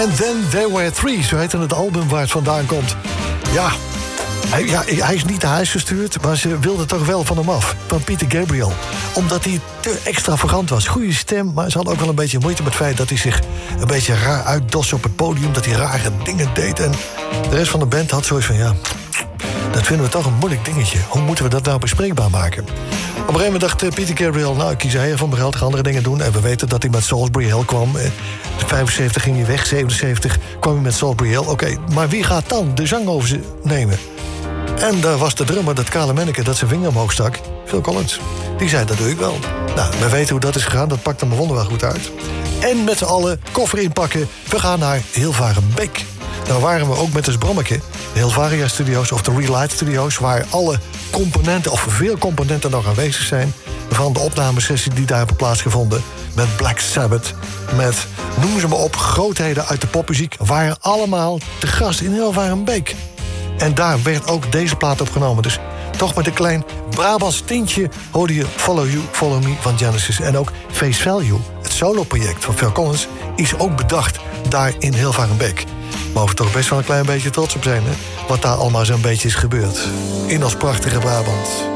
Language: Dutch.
And Then There Were Three, zo heette het album waar het vandaan komt. Ja, hij is niet naar huis gestuurd, maar ze wilden toch wel van hem af. Van Peter Gabriel. Omdat hij te extravagant was. Goede stem, maar ze hadden ook wel een beetje moeite met het feit dat hij zich een beetje raar uitdoste op het podium. Dat hij rare dingen deed. En de rest van de band had zoiets van, ja, dat vinden we toch een moeilijk dingetje. Hoe moeten we dat nou bespreekbaar maken? Op een gegeven moment dacht Peter Gabriel, nou, ik kies hij van geld, ga andere dingen doen. En we weten dat hij met Salisbury Hill kwam. In 75 ging hij weg, 77 kwam hij met Salisbury Hill. Oké, maar wie gaat dan de zang over ze nemen? En daar was de drummer, dat kale manneke dat zijn vinger omhoog stak, Phil Collins. Die zei, dat doe ik wel. Nou, we weten hoe dat is gegaan, dat pakt hem wonder wel goed uit. En met z'n allen koffer inpakken, we gaan naar Hilvarenbeek. Daar waren we ook met ons Brammeke, de Hilvaria Studios of de Relight Studios, waar alle componenten, of veel componenten nog aanwezig zijn, van de opnamesessie die daar hebben plaatsgevonden, met Black Sabbath, met, noem ze maar op, grootheden uit de popmuziek, waren allemaal te gast in Hilvarenbeek. En daar werd ook deze plaat opgenomen. Dus toch met een klein Brabants tintje hoorde je Follow You, Follow Me van Genesis. En ook Face Value, het soloproject van Phil Collins, is ook bedacht daar in Hilvarenbeek. Mogen we toch best wel een klein beetje trots op zijn, hè? Wat daar allemaal zo'n beetje is gebeurd. In ons prachtige Brabant.